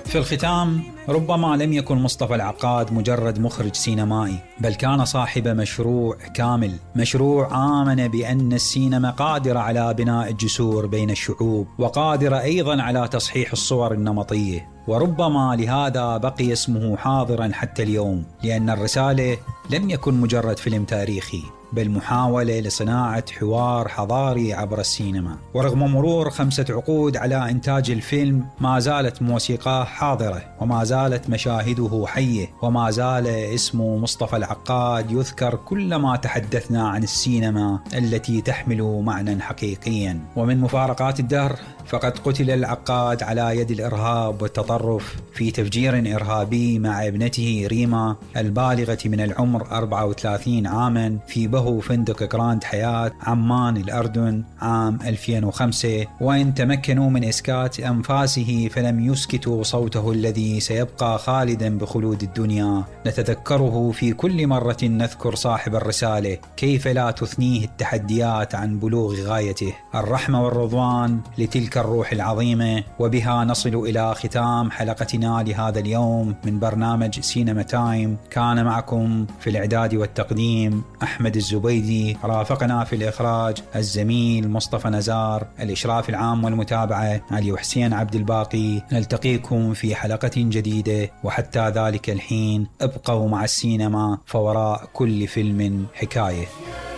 في الختام، ربما لم يكن مصطفى العقاد مجرد مخرج سينمائي، بل كان صاحب مشروع كامل، مشروع آمن بأن السينما قادرة على بناء الجسور بين الشعوب، وقادرة أيضا على تصحيح الصور النمطية. وربما لهذا بقي اسمه حاضرا حتى اليوم، لأن الرسالة لم يكن مجرد فيلم تاريخي، بل محاولة لصناعة حوار حضاري عبر السينما. ورغم مرور 5 عقود على إنتاج الفيلم، ما زالت موسيقاه حاضرة، وما زالت مشاهده حية، وما زال اسمه مصطفى العقاد يذكر كلما تحدثنا عن السينما التي تحمل معنى حقيقيا. ومن مفارقات الدهر، فقد قتل العقاد على يد الإرهاب والتطرف في تفجير إرهابي مع ابنته ريما البالغة من العمر 34 عاما في بهو فندق جراند حياة عمان الأردن عام 2005. وإن تمكنوا من إسكات أنفاسه فلم يسكتوا صوته الذي سيبقى خالدا بخلود الدنيا. نتذكره في كل مرة نذكر صاحب الرسالة، كيف لا تثنيه التحديات عن بلوغ غايته. الرحمة والرضوان لتلك الروح العظيمة. وبها نصل إلى ختام حلقتنا لهذا اليوم من برنامج سينما تايم. كان معكم في الإعداد والتقديم أحمد الزبيدي، رافقنا في الإخراج الزميل مصطفى نزار، الإشراف العام والمتابعة علي وحسين عبد الباقي. نلتقيكم في حلقة جديدة، وحتى ذلك الحين ابقوا مع السينما، فوراء كل فيلم حكاية.